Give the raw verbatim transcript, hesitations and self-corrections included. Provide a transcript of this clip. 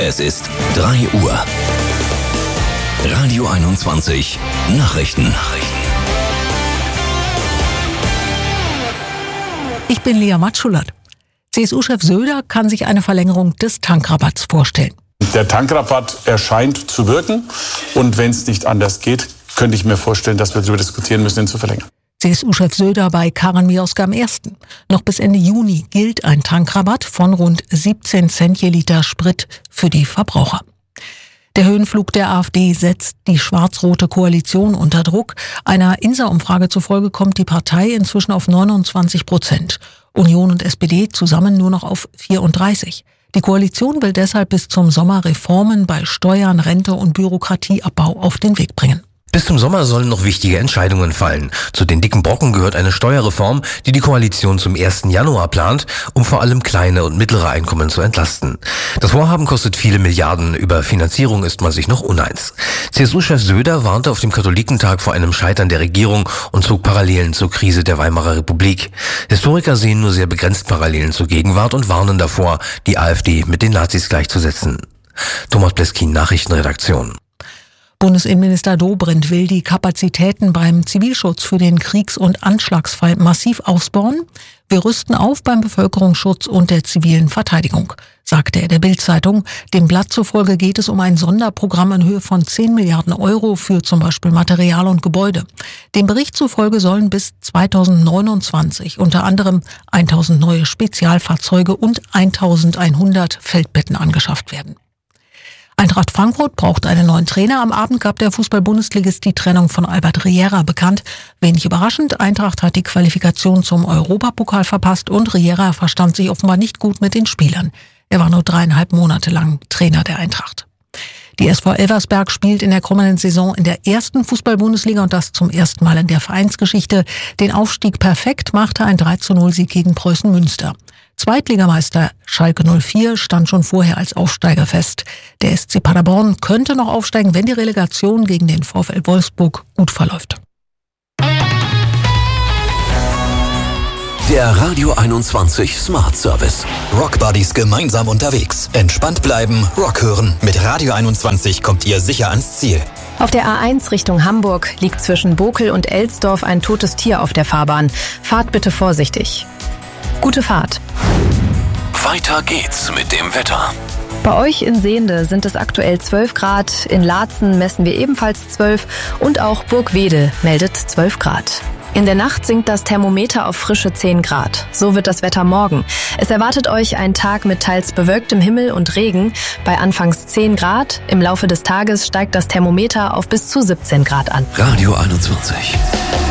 Es ist drei Uhr. Radio einundzwanzig Nachrichten. Ich bin Lea Matschulert. C S U-Chef Söder kann sich eine Verlängerung des Tankrabatts vorstellen. Der Tankrabatt erscheint zu wirken und wenn es nicht anders geht, könnte ich mir vorstellen, dass wir darüber diskutieren müssen, ihn zu verlängern. C S U-Chef Söder bei Karin Mioska am ersten Noch bis Ende Juni gilt ein Tankrabatt von rund siebzehn Cent je Liter Sprit für die Verbraucher. Der Höhenflug der AfD setzt die schwarz-rote Koalition unter Druck. Einer INSA-Umfrage zufolge kommt die Partei inzwischen auf neunundzwanzig Prozent. Union und S P D zusammen nur noch auf vierunddreißig. Die Koalition will deshalb bis zum Sommer Reformen bei Steuern, Rente und Bürokratieabbau auf den Weg bringen. Bis zum Sommer sollen noch wichtige Entscheidungen fallen. Zu den dicken Brocken gehört eine Steuerreform, die die Koalition zum ersten Januar plant, um vor allem kleine und mittlere Einkommen zu entlasten. Das Vorhaben kostet viele Milliarden. Über Finanzierung ist man sich noch uneins. C S U-Chef Söder warnte auf dem Katholikentag vor einem Scheitern der Regierung und zog Parallelen zur Krise der Weimarer Republik. Historiker sehen nur sehr begrenzt Parallelen zur Gegenwart und warnen davor, die AfD mit den Nazis gleichzusetzen. Thomas Bleskin, Nachrichtenredaktion. Bundesinnenminister Dobrindt will die Kapazitäten beim Zivilschutz für den Kriegs- und Anschlagsfall massiv ausbauen. Wir rüsten auf beim Bevölkerungsschutz und der zivilen Verteidigung, sagte er der Bild-Zeitung. Dem Blatt zufolge geht es um ein Sonderprogramm in Höhe von zehn Milliarden Euro für zum Beispiel Material und Gebäude. Dem Bericht zufolge sollen bis zweitausendneunundzwanzig unter anderem tausend neue Spezialfahrzeuge und eintausendeinhundert Feldbetten angeschafft werden. Eintracht Frankfurt braucht einen neuen Trainer. Am Abend gab der Fußball-Bundesligist die Trennung von Albert Riera bekannt. Wenig überraschend, Eintracht hat die Qualifikation zum Europapokal verpasst und Riera verstand sich offenbar nicht gut mit den Spielern. Er war nur dreieinhalb Monate lang Trainer der Eintracht. Die S V Elversberg spielt in der kommenden Saison in der ersten Fußball-Bundesliga und das zum ersten Mal in der Vereinsgeschichte. Den Aufstieg perfekt machte ein drei zu null Sieg gegen Preußen Münster. Zweitligameister Schalke null vier stand schon vorher als Aufsteiger fest. Der S C Paderborn könnte noch aufsteigen, wenn die Relegation gegen den VfL Wolfsburg gut verläuft. Der Radio einundzwanzig Smart Service. Rock Buddies gemeinsam unterwegs. Entspannt bleiben, Rock hören. Mit Radio einundzwanzig kommt ihr sicher ans Ziel. Auf der A eins Richtung Hamburg liegt zwischen Bokel und Elsdorf ein totes Tier auf der Fahrbahn. Fahrt bitte vorsichtig. Gute Fahrt. Weiter geht's mit dem Wetter. Bei euch in Sehnde sind es aktuell zwölf Grad, in Laatzen messen wir ebenfalls zwölf und auch Burgwede meldet zwölf Grad. In der Nacht sinkt das Thermometer auf frische zehn Grad. So wird das Wetter morgen. Es erwartet euch ein Tag mit teils bewölktem Himmel und Regen bei anfangs zehn Grad. Im Laufe des Tages steigt das Thermometer auf bis zu siebzehn Grad an. Radio einundzwanzig.